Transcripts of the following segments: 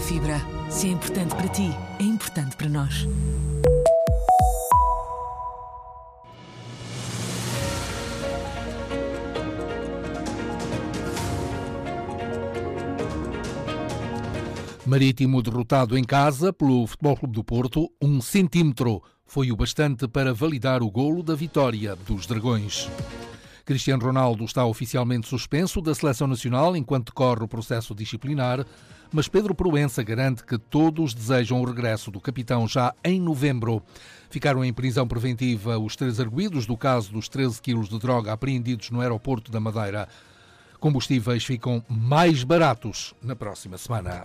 Fibra. Se é importante para ti, é importante para nós. Marítimo derrotado em casa pelo Futebol Clube do Porto, 1 centímetro foi o bastante para validar o golo da vitória dos Dragões. Cristiano Ronaldo está oficialmente suspenso da Seleção Nacional enquanto decorre o processo disciplinar, mas Pedro Proença garante que todos desejam o regresso do capitão já em novembro. Ficaram em prisão preventiva os 3 arguidos do caso dos 13 quilos de droga apreendidos no aeroporto da Madeira. Combustíveis ficam mais baratos na próxima semana.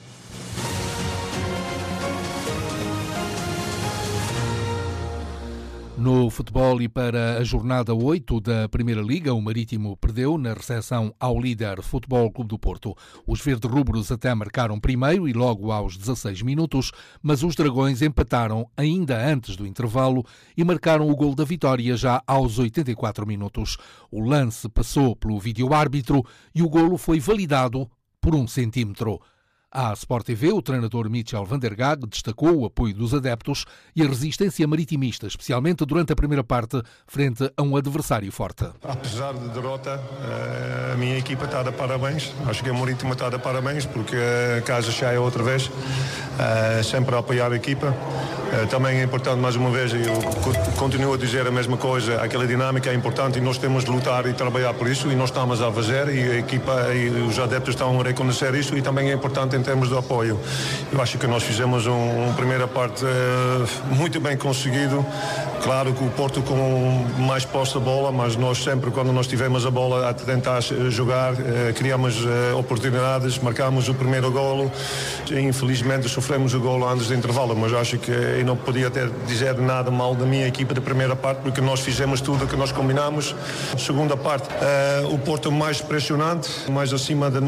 No futebol e para a jornada 8 da Primeira Liga, o Marítimo perdeu na recepção ao líder Futebol Clube do Porto. Os verde-rubros até marcaram primeiro e logo aos 16 minutos, mas os Dragões empataram ainda antes do intervalo e marcaram o gol da vitória já aos 84 minutos. O lance passou pelo vídeo-árbitro e o golo foi validado por 1 centímetro. À Sport TV, o treinador Michel van der Gaag destacou o apoio dos adeptos e a resistência maritimista, especialmente durante a primeira parte, frente a um adversário forte. Apesar da derrota, a minha equipa está a dar parabéns. Acho que a Marítimo está a dar parabéns, porque a casa cheia outra vez, sempre a apoiar a equipa. Também é importante, mais uma vez, eu continuo a dizer a mesma coisa, aquela dinâmica é importante e nós temos de lutar e trabalhar por isso, e nós estamos a fazer, e a equipa e os adeptos estão a reconhecer isso, e também é importante em termos de apoio. Eu acho que nós fizemos uma primeira parte muito bem conseguido. Claro que o Porto com mais posse da bola, mas nós sempre, quando nós tivemos a bola a tentar jogar, criamos oportunidades, marcámos o primeiro golo. Infelizmente sofremos o golo antes do intervalo, mas acho que eu não podia até dizer nada mal da minha equipa da primeira parte, porque nós fizemos tudo o que nós combinámos. Segunda parte, o Porto mais pressionante, mais acima do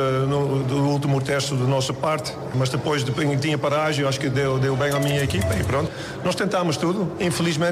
último terço da nossa parte, mas depois tinha paragem, eu acho que deu bem à minha equipa e pronto. Nós tentámos tudo, infelizmente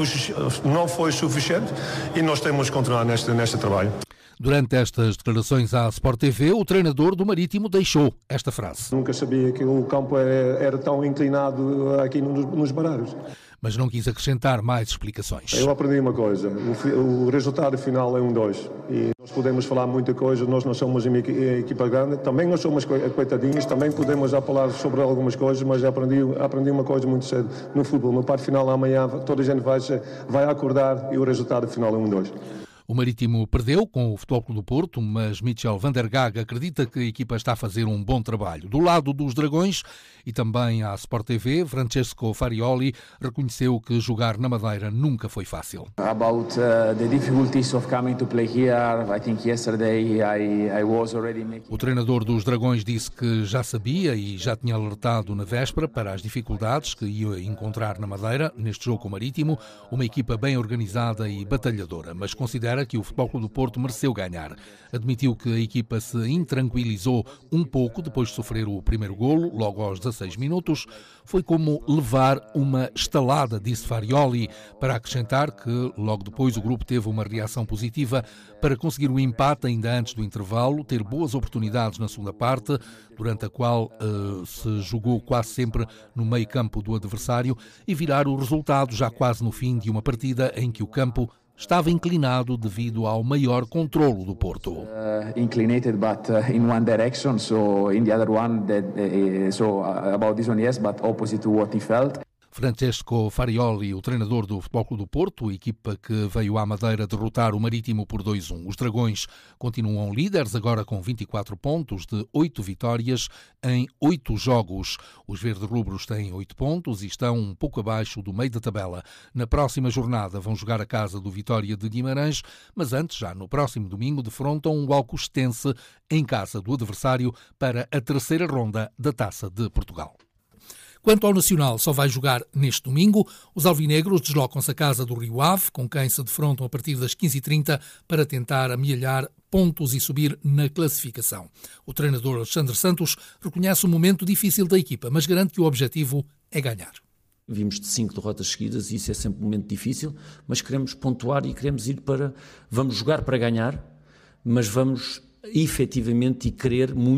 não foi suficiente e nós temos de continuar neste trabalho. Durante estas declarações à Sport TV, o treinador do Marítimo deixou esta frase. Nunca sabia que o campo era tão inclinado aqui nos barreiros. Mas não quis acrescentar mais explicações. Eu aprendi uma coisa, o resultado final é 1-2 e nós podemos falar muita coisa, nós não somos uma equipa grande, também nós somos coitadinhos, também podemos já falar sobre algumas coisas, mas aprendi uma coisa muito cedo no futebol, no parte final amanhã toda a gente vai acordar e o resultado final é 1-2. O Marítimo perdeu com o Futebol Clube do Porto, mas Michel van der Gaag acredita que a equipa está a fazer um bom trabalho. Do lado dos Dragões e também à Sport TV, Francesco Farioli reconheceu que jogar na Madeira nunca foi fácil. About the difficulties of coming to play here, I think yesterday I was already making... O treinador dos Dragões disse que já sabia e já tinha alertado na véspera para as dificuldades que ia encontrar na Madeira neste jogo com o Marítimo, uma equipa bem organizada e batalhadora, mas considera que o Futebol Clube do Porto mereceu ganhar. Admitiu que a equipa se intranquilizou um pouco depois de sofrer o primeiro golo, logo aos 16 minutos. Foi como levar uma estalada, disse Farioli, para acrescentar que logo depois o grupo teve uma reação positiva para conseguir o empate ainda antes do intervalo, ter boas oportunidades na segunda parte, durante a qual se jogou quase sempre no meio campo do adversário, e virar o resultado já quase no fim de uma partida em que o campo estava inclinado devido ao maior controlo do Porto. Inclinated, but in one direction, so in the other one, so about this one, yes, but opposite to what he felt. Francesco Farioli, o treinador do Futebol Clube do Porto, a equipa que veio à Madeira derrotar o Marítimo por 2-1. Os Dragões continuam líderes, agora com 24 pontos de 8 vitórias em 8 jogos. Os verde-rubros têm 8 pontos e estão um pouco abaixo do meio da tabela. Na próxima jornada vão jogar a casa do Vitória de Guimarães, mas antes, já no próximo domingo, defrontam o Alcostense em casa do adversário para a terceira ronda da Taça de Portugal. Quanto ao Nacional, só vai jogar neste domingo. Os alvinegros deslocam-se à casa do Rio Ave, com quem se defrontam a partir das 15h30 para tentar amealhar pontos e subir na classificação. O treinador Alexandre Santos reconhece o momento difícil da equipa, mas garante que o objetivo é ganhar. Vimos de 5 derrotas seguidas e isso é sempre um momento difícil, mas queremos pontuar e queremos ir para... Vamos jogar para ganhar, mas vamos efetivamente e querer muito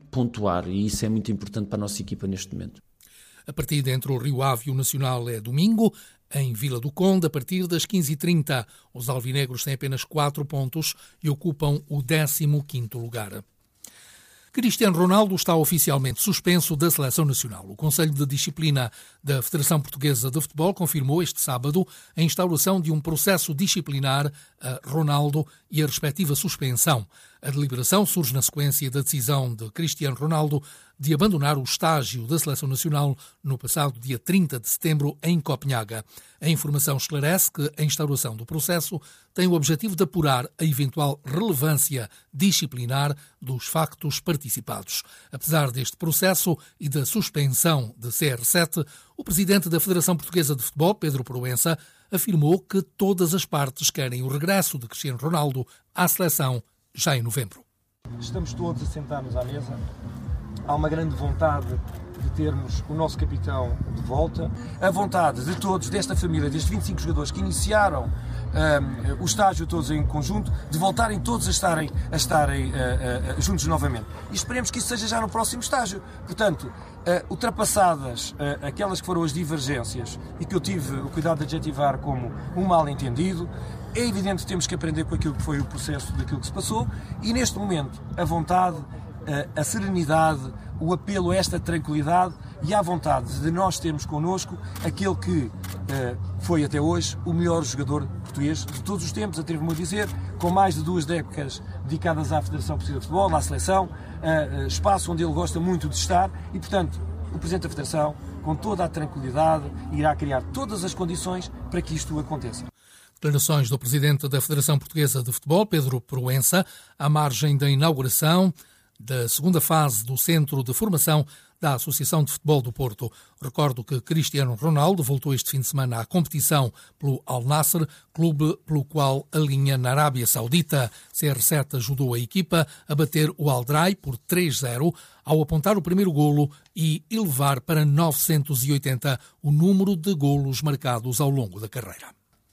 pontuar, e isso é muito importante para a nossa equipa neste momento. A partida entre o Rio Ave e o Nacional é domingo, em Vila do Conde, a partir das 15h30. Os alvinegros têm apenas 4 pontos e ocupam o 15º lugar. Cristiano Ronaldo está oficialmente suspenso da Seleção Nacional. O Conselho de Disciplina da Federação Portuguesa de Futebol confirmou este sábado a instauração de um processo disciplinar a Ronaldo e a respectiva suspensão. A deliberação surge na sequência da decisão de Cristiano Ronaldo de abandonar o estágio da Seleção Nacional no passado dia 30 de setembro em Copenhaga. A informação esclarece que a instauração do processo tem o objetivo de apurar a eventual relevância disciplinar dos factos participados. Apesar deste processo e da suspensão de CR7, o presidente da Federação Portuguesa de Futebol, Pedro Proença, afirmou que todas as partes querem o regresso de Cristiano Ronaldo à seleção já em novembro. Estamos todos a sentar-nos à mesa. Há uma grande vontade de termos o nosso capitão de volta. A vontade de todos, desta família, destes 25 jogadores que iniciaram o estágio todos em conjunto, de voltarem todos a estarem juntos novamente. E esperemos que isso seja já no próximo estágio. Portanto, ultrapassadas aquelas que foram as divergências e que eu tive o cuidado de adjetivar como um mal-entendido, é evidente que temos que aprender com aquilo que foi o processo daquilo que se passou e, neste momento, a vontade, a serenidade, o apelo a esta tranquilidade e à vontade de nós termos connosco aquele que foi até hoje o melhor jogador português de todos os tempos, atrevo-me a dizer, com mais de 2 décadas dedicadas à Federação Portuguesa de Futebol, à seleção, espaço onde ele gosta muito de estar e, portanto, o Presidente da Federação, com toda a tranquilidade, irá criar todas as condições para que isto aconteça. Declarações do Presidente da Federação Portuguesa de Futebol, Pedro Proença, à margem da inauguração da segunda fase do Centro de Formação da Associação de Futebol do Porto. Recordo que Cristiano Ronaldo voltou este fim de semana à competição pelo Al Nassr, clube pelo qual alinha na Arábia Saudita. CR7 ajudou a equipa a bater o Al Drai por 3-0 ao apontar o primeiro golo e elevar para 980 o número de golos marcados ao longo da carreira.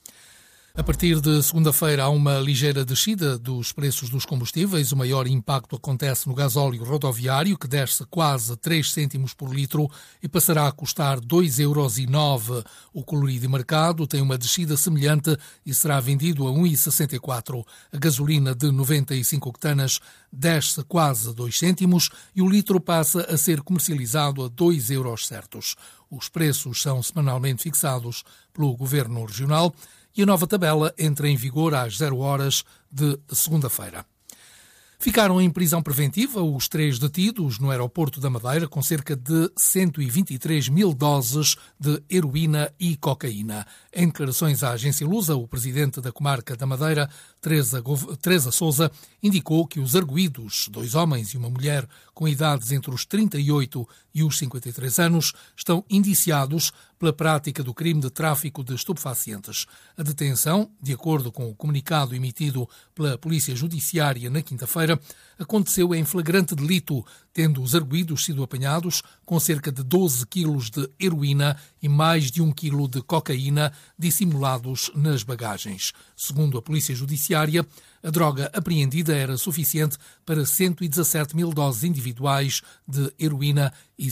A partir de segunda-feira há uma ligeira descida dos preços dos combustíveis. O maior impacto acontece no gasóleo rodoviário, que desce quase 3 cêntimos por litro e passará a custar 2,09 €. O colorido mercado tem uma descida semelhante e será vendido a 1,64 €. A gasolina de 95 octanas desce quase 2 cêntimos e o litro passa a ser comercializado a 2 € certos. Os preços são semanalmente fixados pelo Governo Regional e a nova tabela entra em vigor às 0 horas de segunda-feira. Ficaram em prisão preventiva os 3 detidos no aeroporto da Madeira com cerca de 123 mil doses de heroína e cocaína. Em declarações à agência Lusa, o presidente da comarca da Madeira, Teresa Sousa, indicou que os arguidos, 2 homens e uma mulher com idades entre os 38 e os 53 anos, estão indiciados pela prática do crime de tráfico de estupefacientes. A detenção, de acordo com o comunicado emitido pela Polícia Judiciária na quinta-feira, aconteceu em flagrante delito, tendo os arguidos sido apanhados com cerca de 12 quilos de heroína e mais de 1 quilo de cocaína dissimulados nas bagagens. Segundo a Polícia Judiciária, a droga apreendida era suficiente para 117 mil doses individuais de heroína e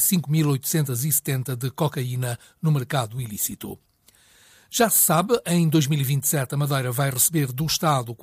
5.870 de cocaína no mercado ilícito. Já se sabe, em 2027 a Madeira vai receber do Estado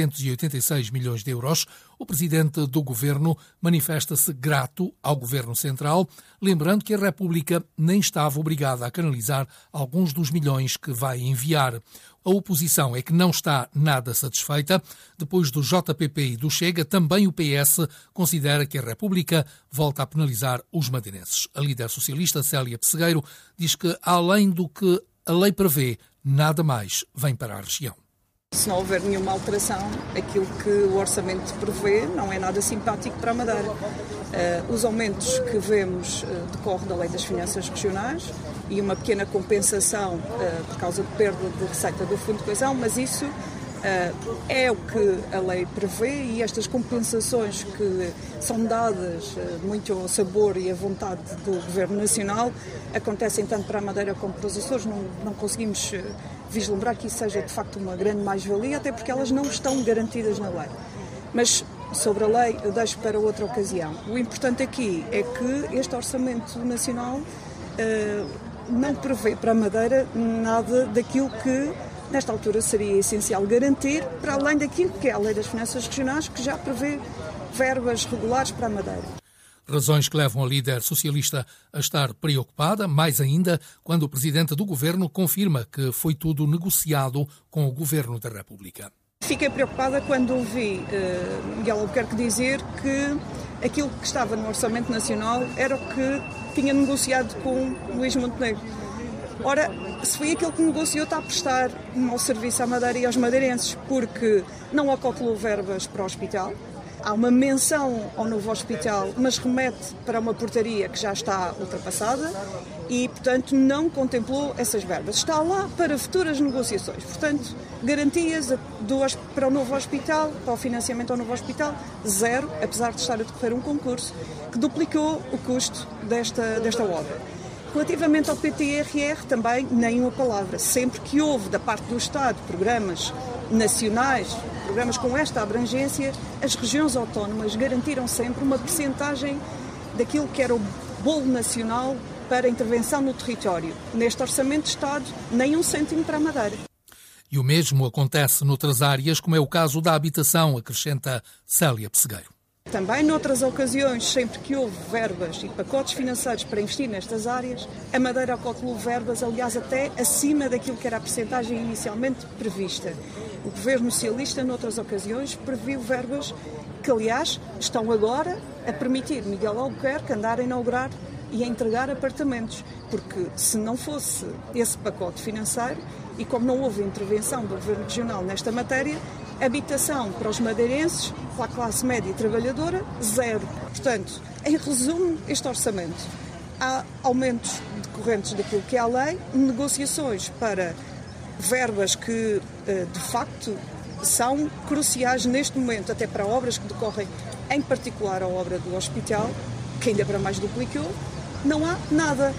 486 milhões de euros. O presidente do Governo manifesta-se grato ao Governo Central, lembrando que a República nem estava obrigada a canalizar alguns dos milhões que vai enviar. A oposição é que não está nada satisfeita. Depois do JPP e do Chega, também o PS considera que a República volta a penalizar os madeirenses. A líder socialista, Célia Pessegueiro, diz que, além do que a lei prevê, nada mais vem para a região. Se não houver nenhuma alteração, aquilo que o orçamento prevê não é nada simpático para a Madeira. Os aumentos que vemos decorrem da Lei das Finanças Regionais e uma pequena compensação por causa de perda de receita do Fundo de Coesão, mas isso é o que a lei prevê e estas compensações que são dadas muito ao sabor e à vontade do Governo Nacional acontecem tanto para a Madeira como para os Açores. Não conseguimos vislumbrar que isso seja de facto uma grande mais-valia, até porque elas não estão garantidas na lei. Mas sobre a lei eu deixo para outra ocasião. O importante aqui é que este Orçamento Nacional não prevê para a Madeira nada daquilo que, nesta altura, seria essencial garantir, para além daquilo que é a Lei das Finanças Regionais, que já prevê verbas regulares para a Madeira. Razões que levam a líder socialista a estar preocupada, mais ainda quando o presidente do governo confirma que foi tudo negociado com o governo da República. Fiquei preocupada quando ouvi Miguel Albuquerque dizer que aquilo que estava no Orçamento Nacional era o que tinha negociado com Luís Montenegro. Ora, se foi aquilo que negociou, está a prestar um mau serviço à Madeira e aos madeirenses, porque não acautelou verbas para o hospital. Há uma menção ao novo hospital, mas remete para uma portaria que já está ultrapassada e, portanto, não contemplou essas verbas. Está lá para futuras negociações. Portanto, garantias para o novo hospital, para o financiamento ao novo hospital, zero, apesar de estar a decorrer um concurso que duplicou o custo desta obra. Relativamente ao PTRR, também nenhuma palavra. Sempre que houve, da parte do Estado, programas nacionais, programas com esta abrangência, as regiões autónomas garantiram sempre uma percentagem daquilo que era o bolo nacional para a intervenção no território. Neste Orçamento de Estado, nem um cêntimo para a Madeira. E o mesmo acontece noutras áreas, como é o caso da habitação, acrescenta Célia Pessegueiro. Também noutras ocasiões, sempre que houve verbas e pacotes financeiros para investir nestas áreas, a Madeira acautelou verbas, aliás, até acima daquilo que era a percentagem inicialmente prevista. O governo socialista, noutras ocasiões, previu verbas que, aliás, estão agora a permitir Miguel Albuquerque andar a inaugurar e a entregar apartamentos, porque se não fosse esse pacote financeiro, e como não houve intervenção do Governo Regional nesta matéria, habitação para os madeirenses, para a classe média e trabalhadora, zero. Portanto, em resumo, este orçamento, há aumentos decorrentes daquilo que é a lei, negociações para verbas que, de facto, são cruciais neste momento, até para obras que decorrem, em particular a obra do hospital, que ainda para mais duplicou, não há nada.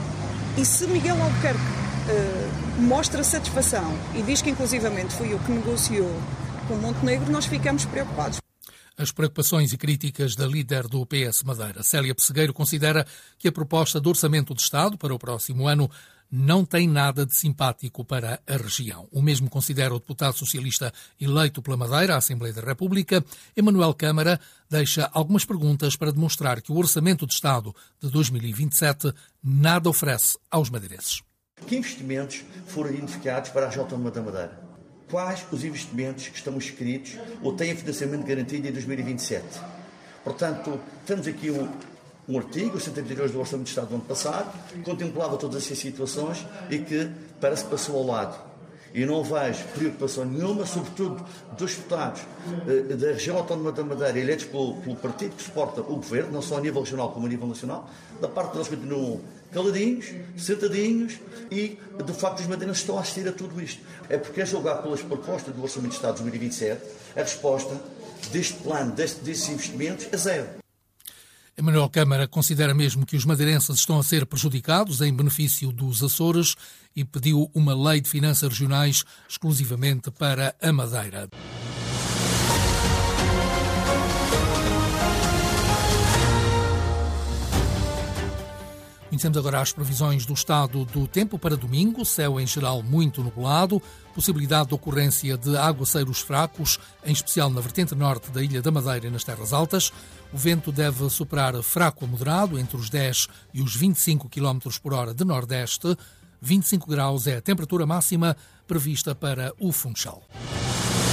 E se Miguel Albuquerque mostra satisfação e diz que inclusivamente foi eu que negociou com Montenegro, nós ficamos preocupados. As preocupações e críticas da líder do PS Madeira, Célia Pessegueiro, considera que a proposta de orçamento de Estado para o próximo ano não tem nada de simpático para a região. O mesmo considera o deputado socialista eleito pela Madeira à Assembleia da República. Emanuel Câmara deixa algumas perguntas para demonstrar que o orçamento de Estado de 2027 nada oferece aos madeirenses. Que investimentos foram identificados para a região autónoma da Madeira? Quais os investimentos que estão inscritos ou têm financiamento garantido em 2027? Portanto, temos aqui um artigo, 132 do Orçamento de Estado do ano passado, que contemplava todas essas situações e que parece que passou ao lado. E não vejo preocupação nenhuma, sobretudo dos deputados da região autónoma da Madeira, eleitos pelo partido que suporta o governo, não só a nível regional como a nível nacional. Da parte deles continuam caladinhos, sentadinhos e, de facto, os madeirenses estão a assistir a tudo isto. É porque, a julgar pelas propostas do Orçamento de Estado de 2027, a resposta deste plano, desses investimentos, é zero. Emanuel Câmara considera mesmo que os madeirenses estão a ser prejudicados em benefício dos Açores e pediu uma lei de finanças regionais exclusivamente para a Madeira. Conhecemos agora as previsões do estado do tempo para domingo. Céu em geral muito nublado, possibilidade de ocorrência de aguaceiros fracos, em especial na vertente norte da Ilha da Madeira e nas terras altas. O vento deve soprar fraco a moderado, entre os 10 e os 25 km por hora de nordeste. 25 graus é a temperatura máxima prevista para o Funchal.